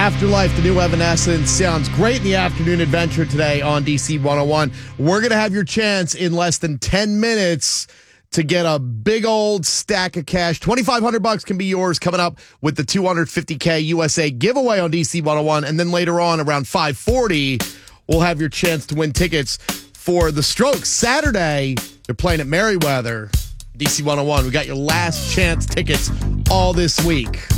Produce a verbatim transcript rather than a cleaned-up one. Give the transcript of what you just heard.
Afterlife, the new Evanescence, sounds great in the afternoon adventure today on D C one oh one. We're going to have your chance in less than ten minutes to get a big old stack of cash. twenty-five hundred bucks can be yours coming up with the two hundred fifty K U S A giveaway on D C one oh one. And then later on around five forty, we'll have your chance to win tickets for the Strokes Saturday. They're playing at Merriweather. D C one oh one. We got your last chance tickets all this week.